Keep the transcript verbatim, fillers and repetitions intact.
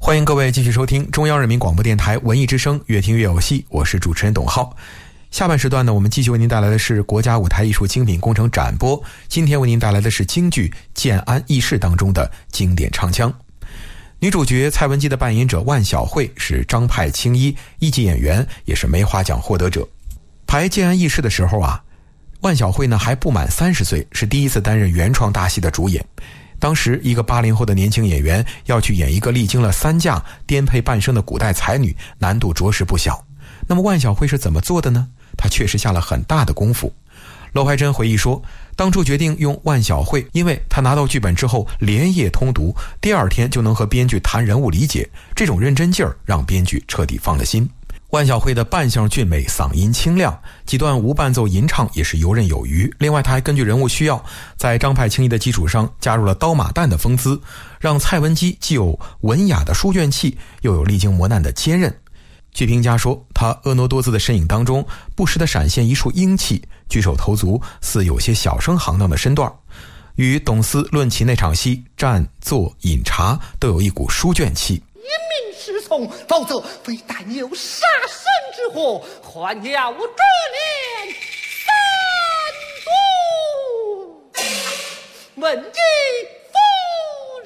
欢迎各位继续收听中央人民广播电台文艺之声，越听越有戏，我是主持人董浩。下半时段呢，我们继续为您带来的是国家舞台艺术精品工程展播，今天为您带来的是京剧《建安义士》当中的经典唱腔。女主角蔡文姬的扮演者万晓慧是张派青衣一级演员，也是梅花奖获得者。排《建安义士》的时候啊，万晓慧呢还不满三十岁，是第一次担任原创大戏的主演。当时一个八零后的年轻演员要去演一个历经了三嫁颠沛半生的古代才女，难度着实不小。那么万晓慧是怎么做的呢？她确实下了很大的功夫。娄怀珍回忆说，当初决定用万晓慧，因为她拿到剧本之后连夜通读，第二天就能和编剧谈人物理解，这种认真劲儿让编剧彻底放了心。万晓慧的扮相俊美，嗓音清亮，几段无伴奏吟唱也是游刃有余。另外他还根据人物需要，在张派青衣的基础上加入了刀马旦的风姿，让蔡文姬既有文雅的书卷气，又有历经磨难的坚韧。据评价说，他婀娜多姿的身影当中不时地闪现一束英气，举手投足似有些小生行当的身段，与董思论起那场戏站坐饮茶都有一股书卷气。 严命侍从，否则非但有杀身之祸，还要我这连三毒。文姬